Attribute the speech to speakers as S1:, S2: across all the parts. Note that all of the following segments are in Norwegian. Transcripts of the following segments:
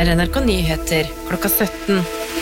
S1: NRK Nyheter klokka 17.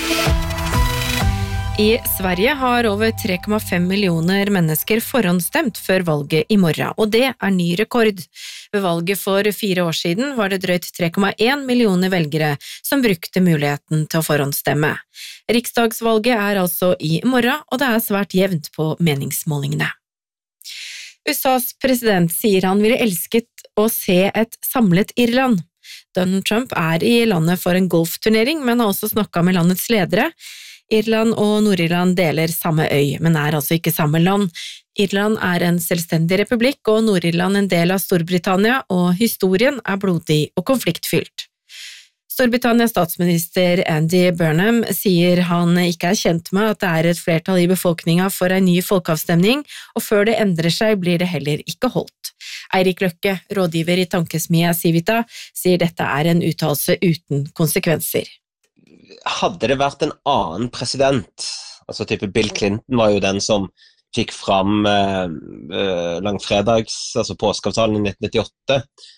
S1: I Sverige har over 3,5 millioner mennesker forhåndsstemt før valget i morgen, og det er ny rekord. Ved valget for 4 år siden var det drøyt 3,1 millioner velgere som brukte muligheten til å forhåndsstemme. Riksdagsvalget er altså i morgen, og det er svært jevnt på meningsmålingene. USAs president sier han ville elsket å se et samlet Irland. Donald Trump er i landet for en golfturnering, men har også snakket med landets ledere. Irland og Nord-Irland deler samme øy, men er altså ikke samme land. Irland er en selvstendig republikk, og Nord-Irland en del av Storbritannia, og historien er blodig og konfliktfylt. Storbritannias statsminister Andy Burnham sier han ikke er kjent med at det er et flertall i befolkningen for en ny folkeavstemning, og før det endrer seg blir det heller ikke holdt. Eirik Løkke, rådgiver i tankesmia Civita, sier dette er en uttalelse uten konsekvenser.
S2: Hadde det vært en annen president, altså type Bill Clinton var jo den som fikk fram langfredags, altså påskeavtalen i 1998,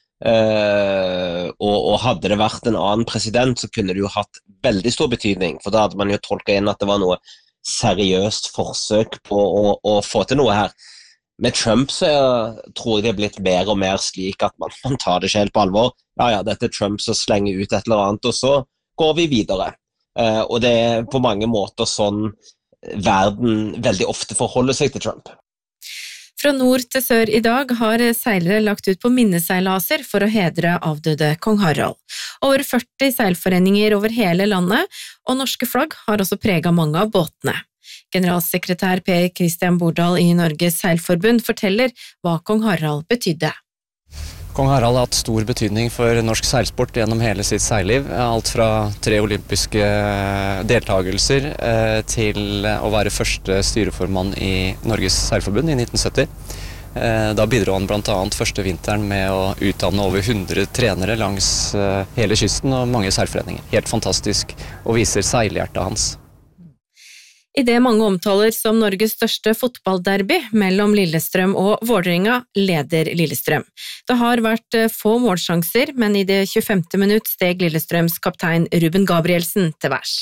S2: og hadde det vært en annen president, så kunne det jo hatt veldig stor betydning, for da hadde man jo tolket inn at det var noe seriøst forsøk på å få til noe her. Med Trump så tror jeg det er blitt mer og mer slik at man tar det ikke helt på alvor. Ja, dette er Trump som slenger ut et eller annet, og så går vi videre. Og det er på mange måter sånn verden veldig ofte forholder seg til Trump.
S1: Fra nord til sør i dag har seilere lagt ut på minneseilaser for å hedre avdøde kong Harald. Over 40 seilforeninger over hele landet, og norske flagg har også preget mange av båtene. Generalsekretær Per Christian Bordal i Norges Seilforbund forteller hva kong Harald betydde.
S3: Kong Harald har hatt stor betydning for norsk seilsport gjennom hele sitt seilliv. Alt fra 3 olympiske deltagelser til å være første styreformann i Norges Seilforbund i 1970. Da bidro han blant annet første vinteren med å utdanne over 100 trenere langs hele kysten og mange seilforeninger. Helt fantastisk, og viser seilhjertet hans.
S1: I det mange omtaler som Norges største fotballderby mellom Lillestrøm og Vålerenga, leder Lillestrøm. Det har vært få målsjanser, men i det 25. minutt steg Lillestrøms kaptein Ruben Gabrielsen til værs.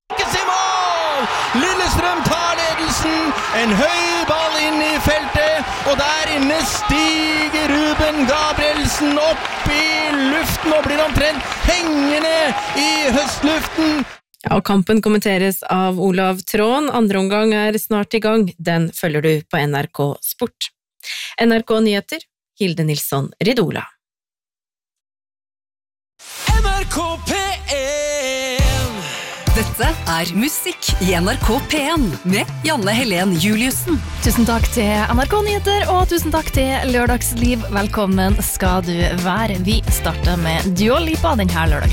S4: Lillestrøm tar ledelsen, en høy ball inn i feltet, og der inne stiger Ruben Gabrielsen opp i luften og blir omtrent hengende i høstluften.
S1: Ja, og kampen kommenteres av Olav Tråen. Andre omgang er snart i gang. Den følger du på NRK Sport. NRK Nyheter, Hilde Nilsson Ridola.
S5: NRK P1. Dette er musikk i NRK P1 med Janne Helen Juliussen.
S6: Tusen takk til NRK Nyheter, og tusen takk til Lørdagsliv. Velkommen skal du være. Vi starter med Dua Lipa denne lørdagen.